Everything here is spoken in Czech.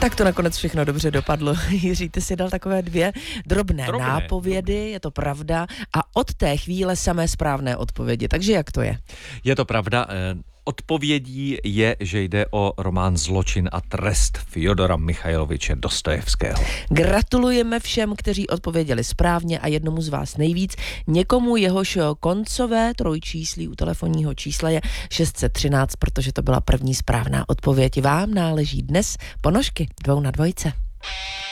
Tak to nakonec všechno dobře dopadlo. Jiří, ty si dal takové dvě drobné nápovědy, je to pravda, a od té chvíle samé správné odpovědi. Takže jak to je? Je to pravda. Odpovědí je, že jde o román Zločin a trest Fjodora Michajloviče Dostojevského. Gratulujeme všem, kteří odpověděli správně, a jednomu z vás nejvíc, někomu, jehož koncové trojčíslí u telefonního čísla je 613, protože to byla první správná odpověď. Vám náleží dnes ponožky 2 na 2.